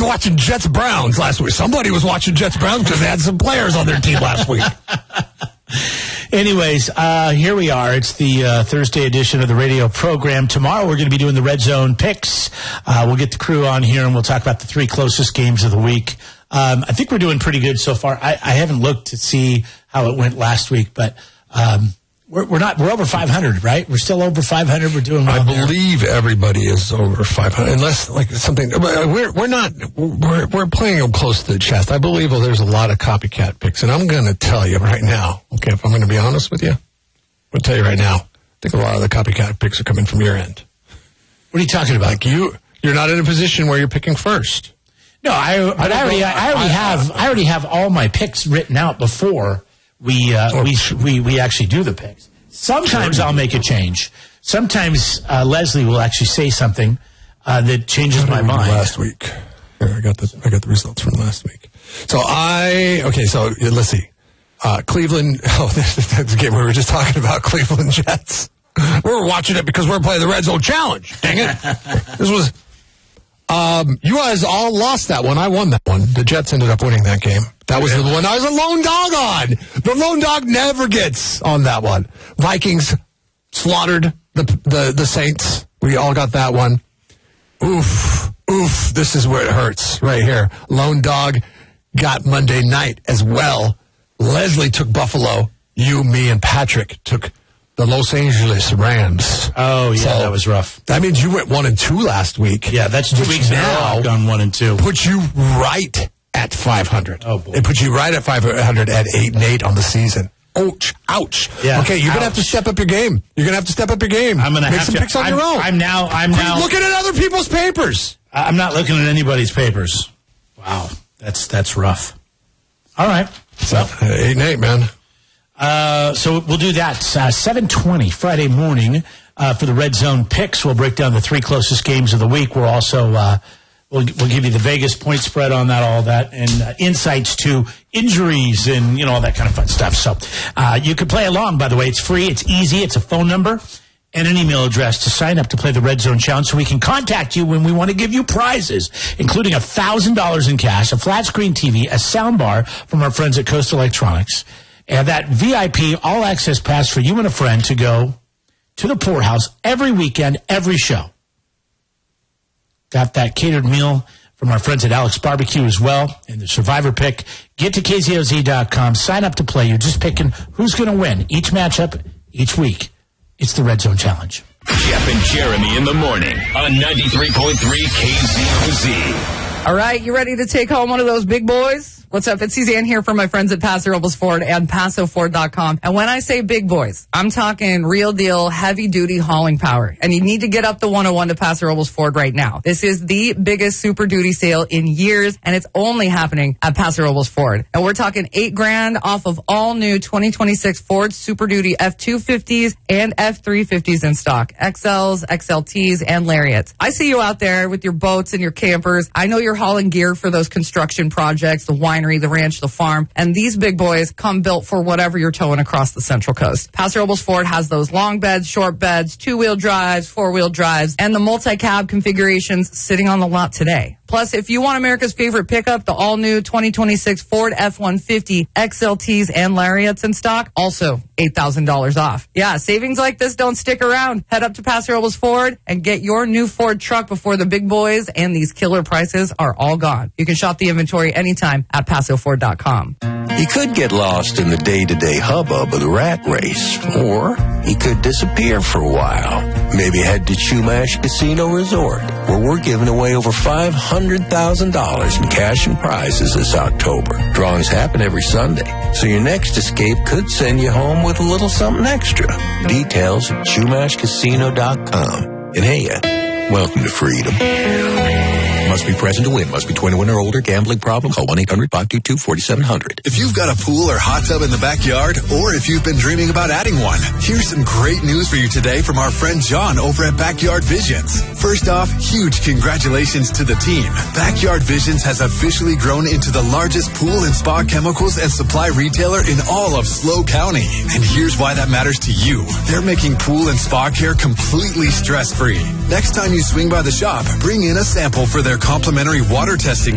watching Jets-Browns last week. Somebody was watching Jets-Browns because they had some players on their team last week. Anyways, here we are. It's the Thursday edition of the radio program. Tomorrow we're going to be doing the Red Zone picks. We'll get the crew on here, and we'll talk about the 3 closest games of the week. I think we're doing pretty good so far. I haven't looked to see how it went last week, but we're over 500, right? We're still over 500. We're doing well. I believe everybody is over 500, unless like something. We're playing them close to the chest. I believe there's a lot of copycat picks, and I'm going to tell you right now. Okay, if I'm going to be honest with you, I'm going to tell you right now. I think a lot of the copycat picks are coming from your end. What are you talking about? Like you're not in a position where you're picking first. No, I already have all my picks written out before we actually do the picks. Sometimes I'll make a change. Sometimes Leslie will actually say something that changes my mind. Last week, here, I got the results from last week. So let's see. Cleveland. Oh, that's the game we were just talking about. Cleveland Jets. We're watching it because we're playing the Red Zone Challenge. Dang it! This was. You guys all lost that one. I won that one. The Jets ended up winning that game. That was the one I was a lone dog on. The lone dog never gets on that one. Vikings slaughtered the Saints. We all got that one. Oof. This is where it hurts right here. Lone dog got Monday night as well. Leslie took Buffalo. You, me, and Patrick took the Los Angeles Rams. Oh, yeah, so that was rough. That means you went 1-2 last week. Yeah, that's 2 weeks now. I've gone 1-2. Put you right at 500. Oh, boy. It put you right at 500 at 8-8 on the season. Ouch. Yeah, okay, you're going to have to step up your game. I'm going to make some picks on your own. I'm now looking at other people's papers. I'm not looking at anybody's papers. Wow, that's rough. All right. So 8-8, man. So we'll do that 7:20 Friday morning for the Red Zone picks. We'll break down the 3 closest games of the week. We're also we'll give you the Vegas point spread on that, all that, and insights to injuries and all that kind of fun stuff. So you can play along. By the way, it's free, it's easy, it's a phone number and an email address to sign up to play the Red Zone Challenge, so we can contact you when we want to give you prizes, including $1,000 in cash, a flat screen TV, a sound bar from our friends at Coast Electronics. And that VIP all-access pass for you and a friend to go to the Poorhouse every weekend, every show. Got that catered meal from our friends at Alex Barbecue as well. And the Survivor pick. Get to KZOZ.com. Sign up to play. You're just picking who's going to win each matchup, each week. It's the Red Zone Challenge. Jeff and Jeremy in the morning on 93.3 KZOZ. All right, you ready to take home one of those big boys? What's up? It's Suzanne here from my friends at Paso Robles Ford and PasoFord.com. And when I say big boys, I'm talking real deal, heavy duty hauling power. And you need to get up the 101 to Paso Robles Ford right now. This is the biggest Super Duty sale in years, and it's only happening at Paso Robles Ford. And we're talking $8,000 off of all new 2026 Ford Super Duty F-250s and F-350s in stock. XLs, XLTs, and Lariats. I see you out there with your boats and your campers. I know you're hauling gear for those construction projects, the winery, the ranch, the farm, and these big boys come built for whatever you're towing across the Central Coast. Paso Robles Ford has those long beds, short beds, 2-wheel drives, 4-wheel drives, and the multi-cab configurations sitting on the lot today. Plus, if you want America's favorite pickup, the all-new 2026 Ford F-150, XLTs, and Lariats in stock, also $8,000 off. Yeah, savings like this don't stick around. Head up to Paso Robles Ford and get your new Ford truck before the big boys and these killer prices are all gone. You can shop the inventory anytime at PasoFord.com. He could get lost in the day-to-day hubbub of the rat race, or he could disappear for a while. Maybe head to Chumash Casino Resort, where we're giving away over $500,000 in cash and prizes this October. Drawings happen every Sunday, so your next escape could send you home with a little something extra. Details at ChumashCasino.com. And hey, welcome to freedom. Must be present to win. Must be 21 or older. Gambling problem? Call 1-800-522-4700. If you've got a pool or hot tub in the backyard, or if you've been dreaming about adding one, here's some great news for you today from our friend John over at Backyard Visions. First off, huge congratulations to the team. Backyard Visions has officially grown into the largest pool and spa chemicals and supply retailer in all of SLO County. And here's why that matters to you. They're making pool and spa care completely stress-free. Next time you swing by the shop, bring in a sample for their complimentary water testing